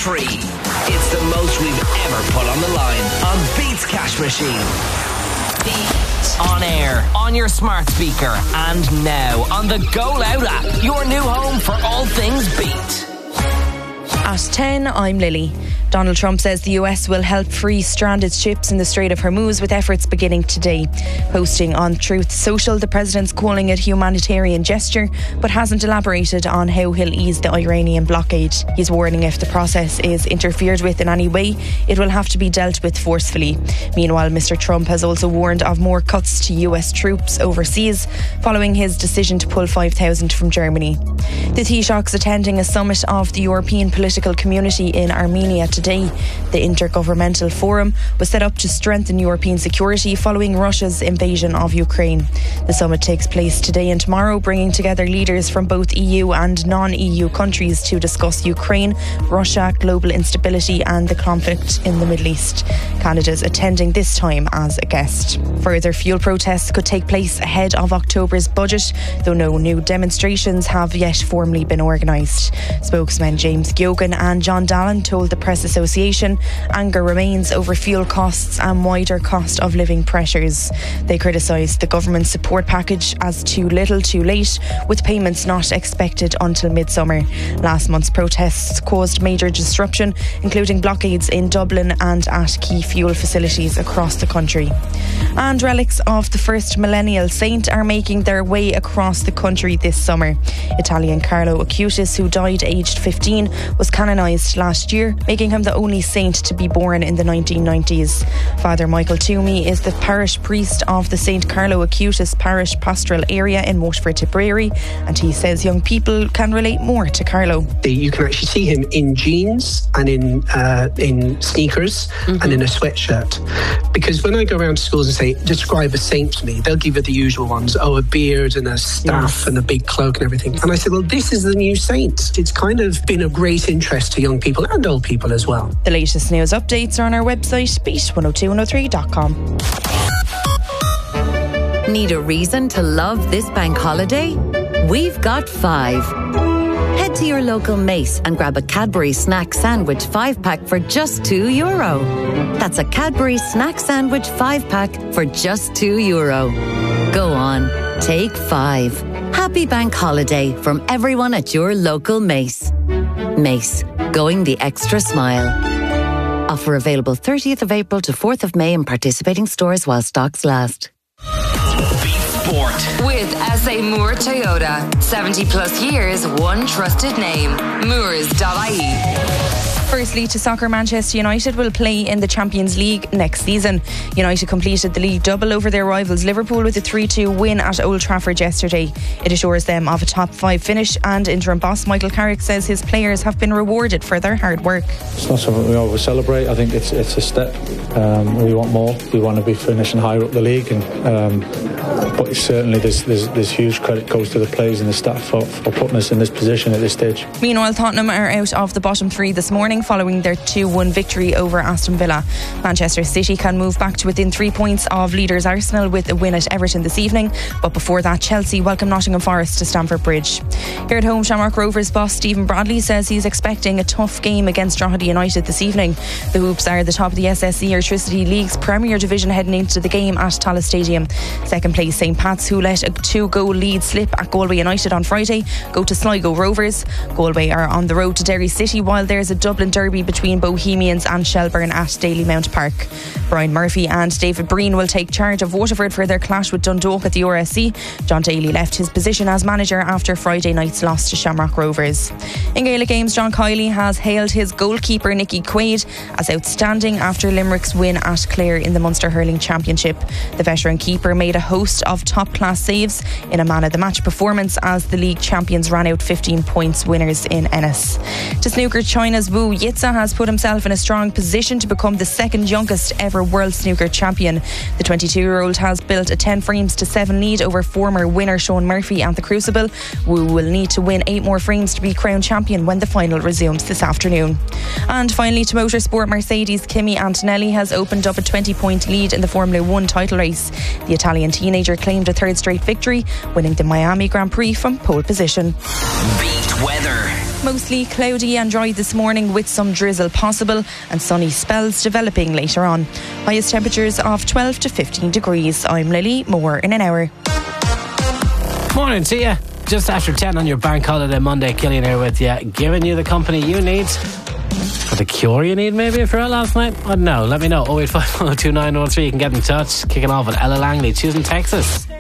3. It's the most we've ever put on the line on Beat's Cash Machine. Beat. On air, on your smart speaker, and now on the Go Loud app. Your new home for all things Beat. At 10, I'm Lily. Donald Trump says the US will help free stranded ships in the Strait of Hormuz, with efforts beginning today. Posting on Truth Social, the president's calling it a humanitarian gesture, but hasn't elaborated on how he'll ease the Iranian blockade. He's warning if the process is interfered with in any way, it will have to be dealt with forcefully. Meanwhile, Mr. Trump has also warned of more cuts to US troops overseas, following his decision to pull 5,000 from Germany. The Taoiseach's attending a summit of the European political community in Armenia today. The Intergovernmental Forum was set up to strengthen European security following Russia's invasion of Ukraine. The summit takes place today and tomorrow, bringing together leaders from both EU and non-EU countries to discuss Ukraine, Russia, global instability and the conflict in the Middle East. Canada's attending this time as a guest. Further fuel protests could take place ahead of October's budget, though no new demonstrations have yet formally been organised. Spokesman James Giogan and John Dallin told the Press Association anger remains over fuel costs and wider cost of living pressures. They criticised the government support package as too little too late, with payments not expected until midsummer. Last month's protests caused major disruption, including blockades in Dublin and at key fuel facilities across the country. And relics of the first millennial saint are making their way across the country this summer. Italian Carlo Acutis, who died aged 15, was canonised last year, making him the only saint to be born in the 1990s. Father Michael Toomey is the parish priest of the St Carlo Acutis parish pastoral area in Moatford Tipperary, and he says young people can relate more to Carlo. You can actually see him in jeans and in sneakers and in a sweatshirt. Because when I go around to schools and say, describe a saint to me, they'll give it the usual ones. Oh, a beard and a staff and a big cloak and everything. And I said, well, this is the new saint. It's kind of been of great interest to young people and old people as well. The latest news updates are on our website, beat102103.com. Need a reason to love this bank holiday? We've got 5. Head to your local Mace and grab a Cadbury snack sandwich 5-pack for just €2. That's a Cadbury snack sandwich 5-pack for just €2. Go on, take 5. Happy bank holiday from everyone at your local Mace. Mace, going the extra smile. Offer available 30th of April to 4th of May in participating stores while stocks last. Beat Sport with SA Moore Toyota. 70 plus years, one trusted name. Moores.ie. Firstly, to soccer, Manchester United will play in the Champions League next season. United completed the league double over their rivals Liverpool with a 3-2 win at Old Trafford yesterday. It assures them of a top 5 finish, and interim boss Michael Carrick says his players have been rewarded for their hard work. It's not something we always celebrate. I think it's a step. We want more. We want to be finishing higher up the league, and but certainly there's huge credit goes to the players and the staff for putting us in this position at this stage. Meanwhile, Tottenham are out of the bottom 3 this morning following their 2-1 victory over Aston Villa. Manchester City can move back to within 3 points of leaders Arsenal with a win at Everton this evening, but before that, Chelsea welcome Nottingham Forest to Stamford Bridge. Here at home, Shamrock Rovers boss Stephen Bradley says he's expecting a tough game against Drogheda United this evening. The Hoops are the top of the SSE Electricity League's Premier Division heading into the game at Tallaght Stadium. Second place St Pat's, who let a 2-goal lead slip at Galway United on Friday, go to Sligo Rovers. Galway are on the road to Derry City, while there's a Dublin derby between Bohemians and Shelbourne at Dalymount Park. Brian Murphy and David Breen will take charge of Waterford for their clash with Dundalk at the RSC. John Daly left his position as manager after Friday night's loss to Shamrock Rovers. In Gaelic games, John Kiley has hailed his goalkeeper Nicky Quaid as outstanding after Limerick's win at Clare in the Munster Hurling Championship. The veteran keeper made a host of top-class saves in a man-of-the-match performance as the league champions ran out 15 points winners in Ennis. To snooker, China's Wu Yitza has put himself in a strong position to become the second youngest ever world snooker champion. The 22-year-old has built a 10 frames to 7 lead over former winner Sean Murphy at the Crucible. Wu will need to win 8 more frames to be crowned champion when the final resumes this afternoon. And finally, to motorsport, Mercedes' Kimi Antonelli has opened up a 20-point lead in the Formula 1 title race. The Italian teenager claimed a third straight victory, winning the Miami Grand Prix from pole position. Beat weather. mostly cloudy and dry this morning with some drizzle possible and sunny spells developing later on. Highest temperatures of 12 to 15 degrees. I'm Lily, more in an hour. Morning to you. Just after 10 on your bank holiday Monday, Killian here with you, giving you the company you need. For the cure you need, maybe, if you're out last night? I don't know. Let me know. 0851 02913. You can get in touch. Kicking off with Ella Langley, choosing Texas.